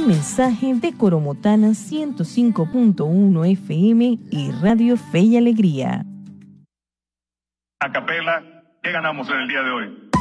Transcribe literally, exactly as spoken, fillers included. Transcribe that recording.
Un mensaje de Coromotana ciento cinco punto uno F M y Radio Fe y Alegría. A capela, ¿qué ganamos en el día de hoy?